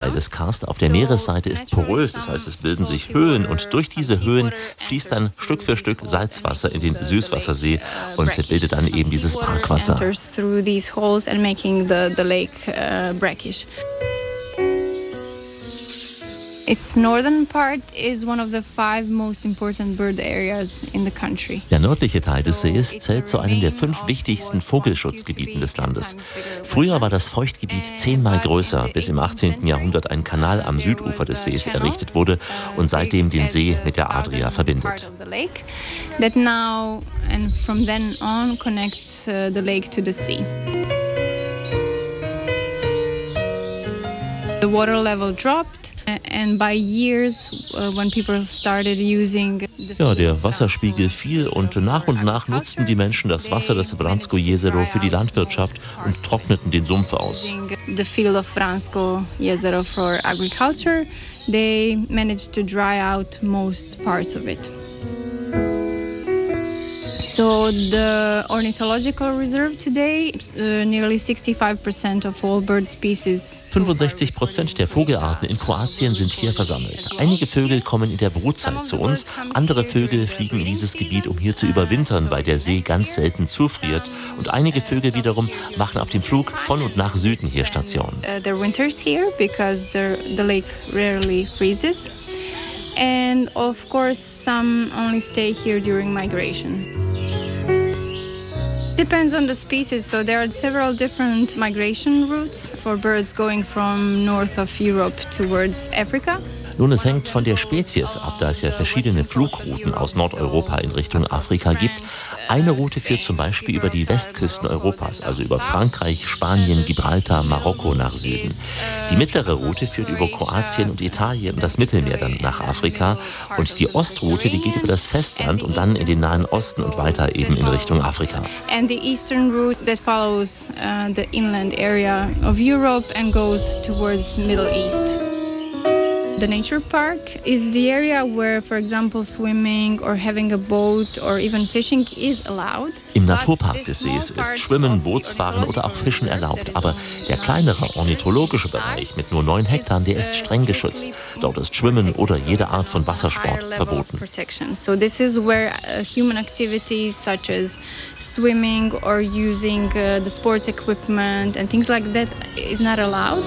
Teil des Karst auf der Meeresseite ist porös, das heißt, es bilden sich Höhen und durch diese Höhen fließt dann Stück für Stück Salzwasser in den Süßwassersee und bildet dann eben dieses Brackwasser. Its northern part is one of the 5 most important bird areas in the country. Der nördliche Teil des Sees zählt zu einem der 5 wichtigsten Vogelschutzgebieten des Landes. Früher war das Feuchtgebiet 10-mal größer, bis im 18. Jahrhundert ein Kanal am Südufer des Sees errichtet wurde und seitdem den See mit der Adria verbindet. That now and from then on connects the lake to the sea. The water level dropped. Ja, der Wasserspiegel fiel und nach nutzten die Menschen das Wasser des Vransko Jezero für die Landwirtschaft und trockneten den Sumpf aus. The field of Vransko Jezero for agriculture, they managed to dry out most parts of it. So the ornithological reserve today, nearly 65% of all bird species. 65% der Vogelarten in Kroatien sind hier versammelt. Einige Vögel kommen in der Brutzeit zu uns, andere Vögel fliegen in dieses Gebiet, um hier zu überwintern, weil der See ganz selten zufriert. Und einige Vögel wiederum machen auf dem Flug von und nach Süden hier Station. They're winters here because the lake rarely freezes. And of course some only stay here during migration. Depends on the species, so there are several different migration routes for birds going from north of Europe towards Africa. Nun, es hängt von der Spezies ab, da es ja verschiedene Flugrouten aus Nordeuropa in Richtung Afrika gibt. Eine Route führt zum Beispiel über die Westküsten Europas, also über Frankreich, Spanien, Gibraltar, Marokko nach Süden. Die mittlere Route führt über Kroatien und Italien und das Mittelmeer dann nach Afrika. Und die Ostroute, die geht über das Festland und dann in den Nahen Osten und weiter eben in Richtung Afrika. And the eastern route that follows the inland area of Europe and goes towards Middle East. The nature park is the area where, for example, swimming or having a boat or even fishing is allowed. Im Naturpark des Sees ist Schwimmen, Bootsfahren oder auch Fischen erlaubt. Aber der kleinere ornithologische Bereich mit nur 9 Hektar, der ist streng geschützt. Dort ist Schwimmen oder jede Art von Wassersport verboten. So this is where human activities such as swimming or using the sports equipment and things like that is not allowed.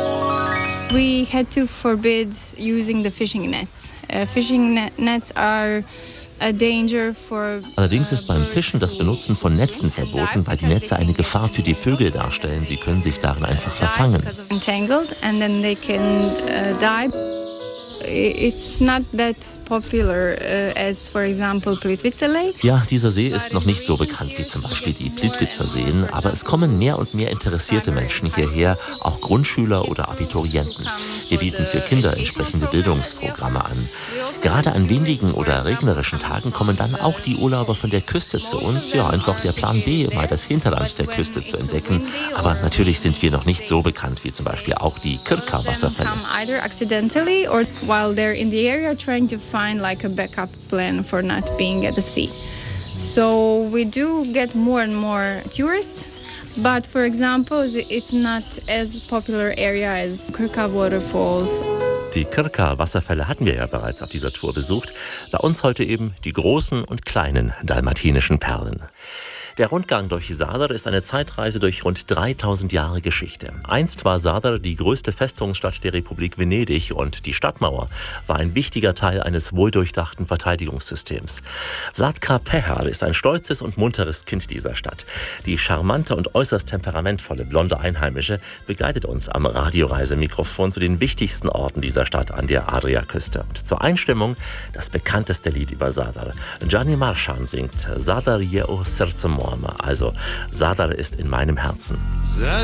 We had to forbid using the fishing nets. Fishing nets are a danger for. Allerdings ist beim Fischen das Benutzen von Netzen verboten, weil die Netze eine Gefahr für die Vögel darstellen. Sie können sich darin einfach verfangen. Entangled and then they can die. It's not that popular as, for example, Plitvice Lake. Ja, dieser See ist noch nicht so bekannt wie zum Beispiel die Plitvicer Seen, aber es kommen mehr und mehr interessierte Menschen hierher, auch Grundschüler oder Abiturienten. Wir bieten für Kinder entsprechende Bildungsprogramme an. Gerade an windigen oder regnerischen Tagen kommen dann auch die Urlauber von der Küste zu uns. Ja, einfach der Plan B, mal das Hinterland der Küste zu entdecken. Aber natürlich sind wir noch nicht so bekannt wie zum Beispiel auch die Krka-Wasserfälle. Either accidentally or while they're in the area trying to find like a backup plan for not being at the sea. So we do get more and more tourists. But for example, it's not as popular area as Krka Waterfalls. Die Krka-Wasserfälle hatten wir ja bereits auf dieser Tour besucht. Bei uns heute eben die großen und kleinen dalmatinischen Perlen. Der Rundgang durch Zadar ist eine Zeitreise durch rund 3000 Jahre Geschichte. Einst war Zadar die größte Festungsstadt der Republik Venedig und die Stadtmauer war ein wichtiger Teil eines wohldurchdachten Verteidigungssystems. Vlatka Pehar ist ein stolzes und munteres Kind dieser Stadt. Die charmante und äußerst temperamentvolle blonde Einheimische begleitet uns am Radioreisemikrofon zu den wichtigsten Orten dieser Stadt an der Adriaküste. Und zur Einstimmung das bekannteste Lied über Zadar. Gianni Marschan singt Zadar je o srce mome, also Zadar ist in meinem Herzen.